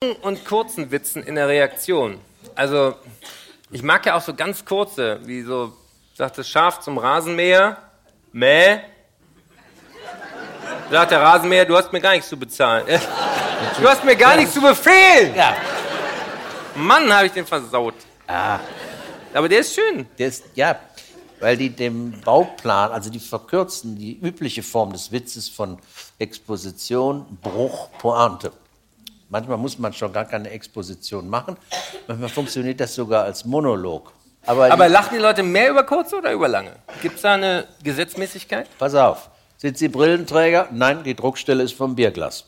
und kurzen Witzen in der Reaktion. Also, ich mag ja auch so ganz kurze, wie so, sagt das Schaf zum Rasenmäher, Mäh. Sagt der Rasenmäher, du hast mir gar nichts zu bezahlen. Du hast mir gar nichts zu befehlen. Ja. Mann, habe ich den versaut. Ah. Aber der ist schön. Ja, weil die dem Bauplan, also die übliche Form des Witzes von Exposition, Bruch, Pointe. Manchmal muss man schon gar keine Exposition machen. Manchmal funktioniert das sogar als Monolog. Aber lachen die Leute mehr über kurze oder über lange? Gibt es da eine Gesetzmäßigkeit? Pass auf. Sind Sie Brillenträger? Nein, die Druckstelle ist vom Bierglas.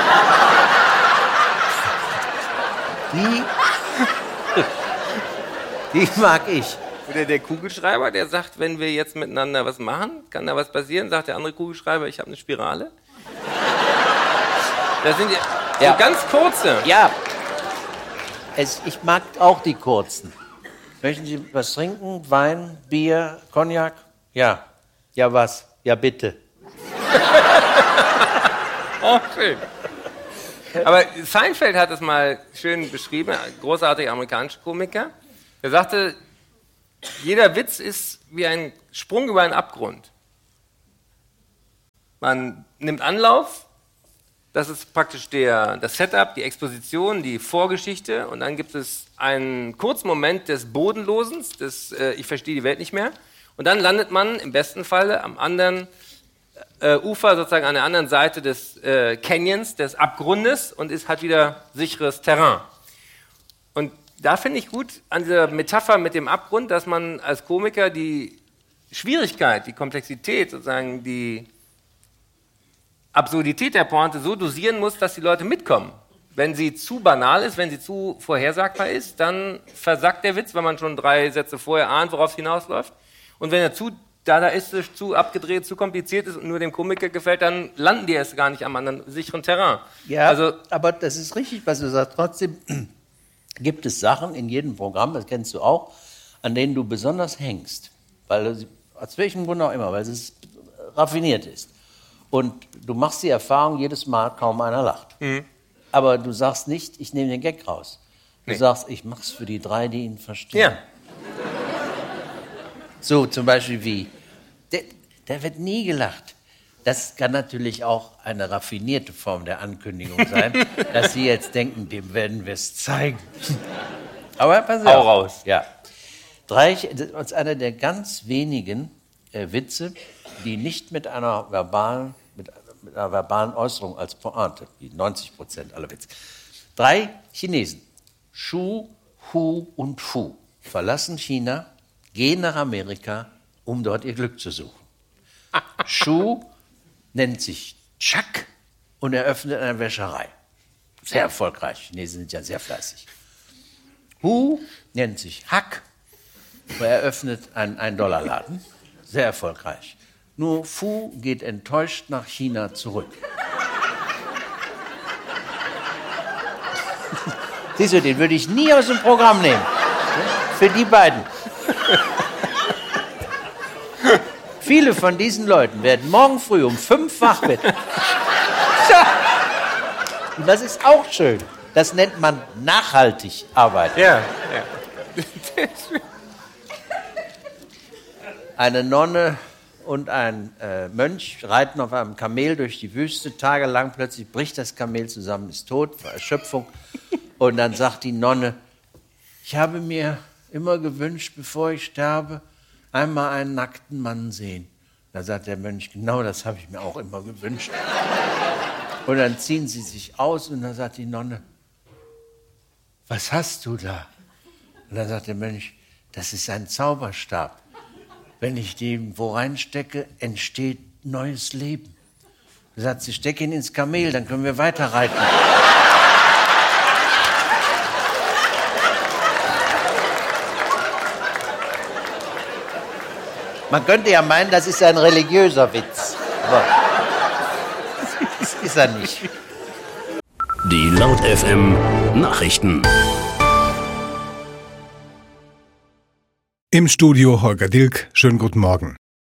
Die mag ich. Oder der Kugelschreiber, der sagt, wenn wir jetzt miteinander was machen, kann da was passieren? Sagt der andere Kugelschreiber, ich habe eine Spirale. Das sind ja so ganz kurze. Ja, ich mag auch die kurzen. Möchten Sie was trinken? Wein, Bier, Cognac? Ja. Ja, was? Ja, bitte. Oh, schön. Aber Seinfeld hat es mal schön beschrieben, ein großartiger amerikanischer Komiker. Er sagte, jeder Witz ist wie ein Sprung über einen Abgrund. Man nimmt Anlauf, das ist praktisch das Setup, die Exposition, die Vorgeschichte, und dann gibt es einen kurzen Moment des Bodenlosens, ich verstehe die Welt nicht mehr, und dann landet man im besten Falle am anderen Ufer, sozusagen an der anderen Seite des Canyons, des Abgrundes, und hat wieder sicheres Terrain. Und da finde ich gut an dieser Metapher mit dem Abgrund, dass man als Komiker die Schwierigkeit, die Komplexität, sozusagen die Absurdität der Pointe so dosieren muss, dass die Leute mitkommen. Wenn sie zu banal ist, wenn sie zu vorhersagbar ist, dann versackt der Witz, wenn man schon 3 Sätze vorher ahnt, worauf es hinausläuft. Und wenn er zu dadaistisch, zu abgedreht, zu kompliziert ist und nur dem Komiker gefällt, dann landen die erst gar nicht am anderen sicheren Terrain. Ja, also, aber das ist richtig, was du sagst. Trotzdem gibt es Sachen in jedem Programm, das kennst du auch, an denen du besonders hängst. Weil, aus welchem Grund auch immer, weil es raffiniert ist. Und du machst die Erfahrung, jedes Mal kaum einer lacht. Mhm. Aber du sagst nicht, ich nehme den Gag raus. Du sagst, ich mach's für die 3, die ihn verstehen. Ja. So zum Beispiel wie, der wird nie gelacht. Das kann natürlich auch eine raffinierte Form der Ankündigung sein, dass Sie jetzt denken, dem werden wir es zeigen. Aber pass auf. Hau raus. Ja. Dreieck ist einer der ganz wenigen Witze, die nicht mit einer verbalen Äußerung als Pointe, wie 90% aller Witze. 3 Chinesen, Shu, Hu und Fu, verlassen China, gehen nach Amerika, um dort ihr Glück zu suchen. Shu nennt sich Chuck und eröffnet eine Wäscherei. Sehr erfolgreich. Chinesen sind ja sehr fleißig. Hu nennt sich Huck und eröffnet einen $1-Laden. Sehr erfolgreich. Nur Fu geht enttäuscht nach China zurück. Siehst du, den würde ich nie aus dem Programm nehmen. Für die beiden. Viele von diesen Leuten werden morgen früh um 5 wach werden. Und das ist auch schön. Das nennt man nachhaltig arbeiten. Ja. Eine Nonne und ein Mönch reiten auf einem Kamel durch die Wüste. Tagelang plötzlich bricht das Kamel zusammen, ist tot vor Erschöpfung. Und dann sagt die Nonne, ich habe mir immer gewünscht, bevor ich sterbe, einmal einen nackten Mann sehen. Da sagt der Mönch, genau das habe ich mir auch immer gewünscht. Und dann ziehen sie sich aus und dann sagt die Nonne, was hast du da? Und dann sagt der Mönch, das ist ein Zauberstab. Wenn ich den wo reinstecke, entsteht neues Leben. Er sagt sie, steck ihn ins Kamel, dann können wir weiterreiten. Man könnte ja meinen, das ist ein religiöser Witz. Aber das ist er nicht. Die Laut FM Nachrichten. Im Studio Holger Dilk. Schönen guten Morgen.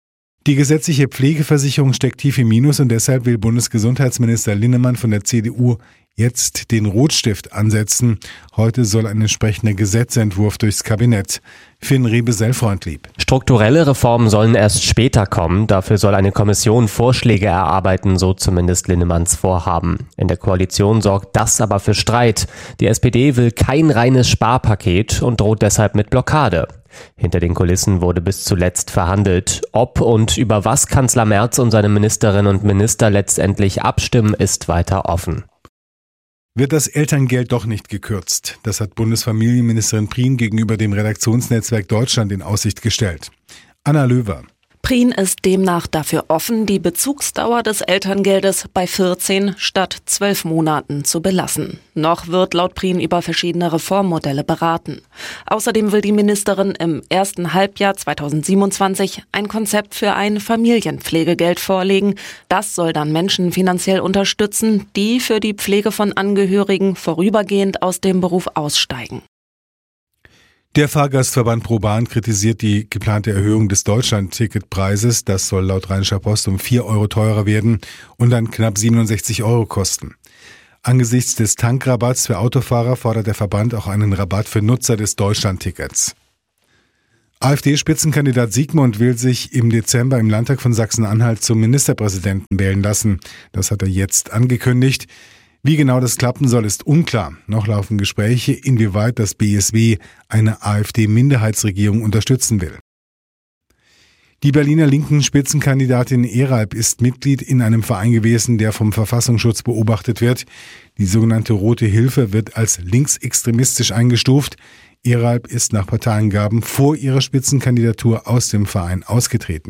Die gesetzliche Pflegeversicherung steckt tief im Minus und deshalb will Bundesgesundheitsminister Linnemann von der CDU jetzt den Rotstift ansetzen. Heute soll ein entsprechender Gesetzentwurf durchs Kabinett. Finn Riebe-Sellfreundlieb. Strukturelle Reformen sollen erst später kommen. Dafür soll eine Kommission Vorschläge erarbeiten, so zumindest Linnemanns Vorhaben. In der Koalition sorgt das aber für Streit. Die SPD will kein reines Sparpaket und droht deshalb mit Blockade. Hinter den Kulissen wurde bis zuletzt verhandelt. Ob und über was Kanzler Merz und seine Ministerinnen und Minister letztendlich abstimmen, ist weiter offen. Wird das Elterngeld doch nicht gekürzt? Das hat Bundesfamilienministerin Prien gegenüber dem Redaktionsnetzwerk Deutschland in Aussicht gestellt. Anna Löwer. Prien ist demnach dafür offen, die Bezugsdauer des Elterngeldes bei 14 statt 12 Monaten zu belassen. Noch wird laut Prien über verschiedene Reformmodelle beraten. Außerdem will die Ministerin im ersten Halbjahr 2027 ein Konzept für ein Familienpflegegeld vorlegen. Das soll dann Menschen finanziell unterstützen, die für die Pflege von Angehörigen vorübergehend aus dem Beruf aussteigen. Der Fahrgastverband ProBahn kritisiert die geplante Erhöhung des Deutschland-Ticketpreises. Das soll laut Rheinischer Post um 4 Euro teurer werden und dann knapp 67 Euro kosten. Angesichts des Tankrabatts für Autofahrer fordert der Verband auch einen Rabatt für Nutzer des Deutschland-Tickets. AfD-Spitzenkandidat Siegmund will sich im Dezember im Landtag von Sachsen-Anhalt zum Ministerpräsidenten wählen lassen. Das hat er jetzt angekündigt. Wie genau das klappen soll, ist unklar. Noch laufen Gespräche, inwieweit das BSW eine AfD-Minderheitsregierung unterstützen will. Die Berliner linken Spitzenkandidatin Eralp ist Mitglied in einem Verein gewesen, der vom Verfassungsschutz beobachtet wird. Die sogenannte Rote Hilfe wird als linksextremistisch eingestuft. Eralp ist nach Parteiangaben vor ihrer Spitzenkandidatur aus dem Verein ausgetreten.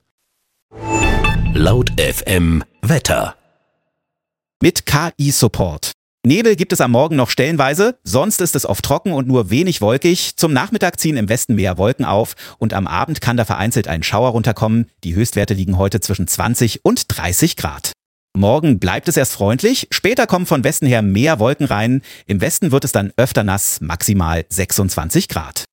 Laut FM Wetter. Mit KI-Support. Nebel gibt es am Morgen noch stellenweise, sonst ist es oft trocken und nur wenig wolkig. Zum Nachmittag ziehen im Westen mehr Wolken auf und am Abend kann da vereinzelt ein Schauer runterkommen. Die Höchstwerte liegen heute zwischen 20 und 30 Grad. Morgen bleibt es erst freundlich, später kommen von Westen her mehr Wolken rein. Im Westen wird es dann öfter nass, maximal 26 Grad.